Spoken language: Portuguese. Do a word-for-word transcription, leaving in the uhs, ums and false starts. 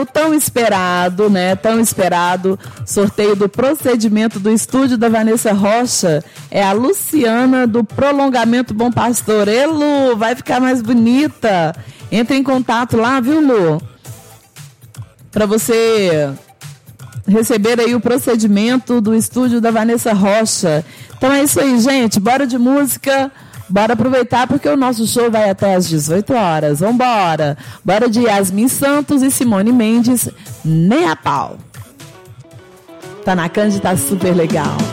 o tão esperado, né? Tão esperado sorteio do procedimento do estúdio da Vanessa Rocha. É a Luciana do Prolongamento Bom Pastor. Ê, Lu, vai ficar mais bonita. Entre em contato lá, viu, Lu? Para você receber aí o procedimento do estúdio da Vanessa Rocha. Então é isso aí, gente. Bora de música. Bora aproveitar porque o nosso show vai até às dezoito horas. Vambora. Bora de Yasmin Santos e Simone Mendes, nem a pau. Tá na Cândido, tá super legal.